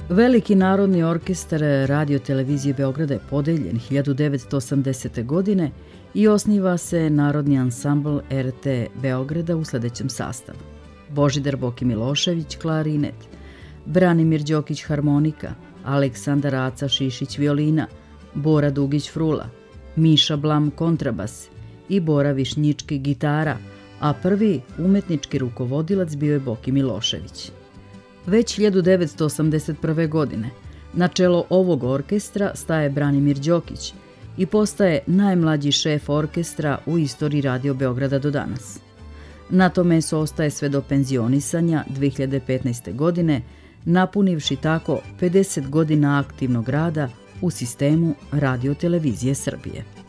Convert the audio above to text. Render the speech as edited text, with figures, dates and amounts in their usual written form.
Veliki narodni orkestar Radio televizije Beograda je podeljen 1980. godine i osniva se Narodni ansambl RT Beograda u sledećem sastavu: Božidar Boki Milošević, klarinet, Branimir Đokić, harmonika, Aleksandar Aca Šišić, violina, Bora Dugić, frula, Miša Blam, kontrabas i Bora Višnjički, gitara, a prvi umetnički rukovodilac bio je Boki Milošević. Već 1981. godine na čelo ovog orkestra staje Branimir Đokić i postaje najmlađi šef orkestra u istoriji Radio Beograda do danas. Na to mesto ostaje sve do penzionisanja 2015. godine, napunivši tako 50 godina aktivnog rada u sistemu Radio televizije Srbije.